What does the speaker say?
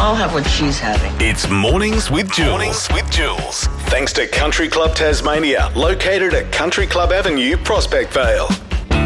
I'll have what she's having. It's Mornings with Jules. Mornings with Jules. Thanks to Country Club Tasmania, located at Country Club Avenue, Prospect Vale.